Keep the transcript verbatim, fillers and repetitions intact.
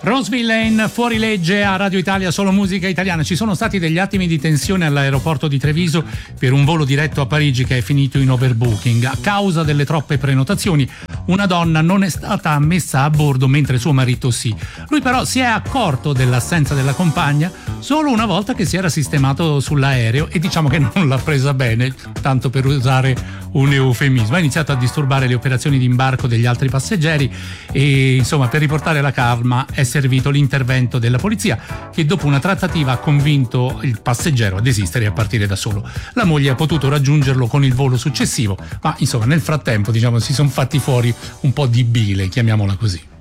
Roseville in fuorilegge a Radio Italia, solo musica italiana. Ci sono stati degli attimi di tensione all'aeroporto di Treviso per un volo diretto a Parigi che è finito in overbooking. A causa delle troppe prenotazioni, una donna non è stata ammessa a bordo mentre suo marito sì. Lui però si è accorto dell'assenza della compagna solo una volta che si era sistemato sull'aereo e diciamo che non l'ha presa bene, tanto per usare un eufemismo. Ha iniziato a disturbare le operazioni di imbarco degli altri passeggeri e insomma per riportare la calma è servito l'intervento della polizia, che dopo una trattativa ha convinto il passeggero a desistere e a partire da solo. La moglie ha potuto raggiungerlo con il volo successivo, ma insomma nel frattempo diciamo si sono fatti fuori un po' di bile, chiamiamola così.